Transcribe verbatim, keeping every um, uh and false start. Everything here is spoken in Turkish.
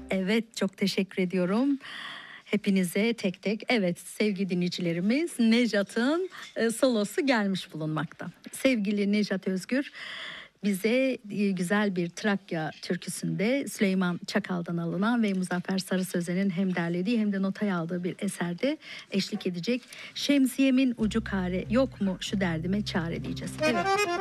Evet, çok teşekkür ediyorum. Hepinize tek tek. Evet, sevgili dinleyicilerimiz, Nejat'ın e, solosu gelmiş bulunmakta. Sevgili Nejat Özgür bize e, güzel bir Trakya türküsünde Süleyman Çakal'dan alınan ve Muzaffer Sarı Sözen'in hem derlediği hem de notaya aldığı bir eserde eşlik edecek. Şemsiyemin ucu kare, yok mu şu derdime çare diyeceğiz. Evet.